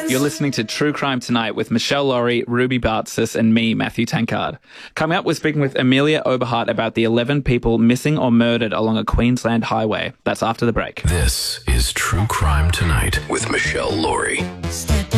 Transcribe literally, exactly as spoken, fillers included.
You're listening to True Crime Tonight with Michelle Laurie, Ruby Bartsis, and me, Matthew Tankard. Coming up, we're speaking with Amelia Oberhart about the eleven people missing or murdered along a Queensland highway. That's after the break. This is True Crime Tonight with Michelle Laurie.